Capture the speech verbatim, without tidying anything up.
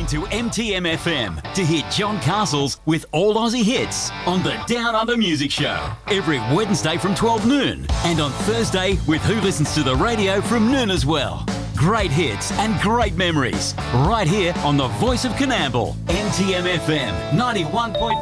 listening to M T M F M to hear John Castles with All Aussie Hits on the Down Under Music Show every Wednesday from twelve noon and on Thursday with Who Listens to the Radio from noon as well. Great hits and great memories right here on the Voice of Coonamble, M T M F M ninety-one point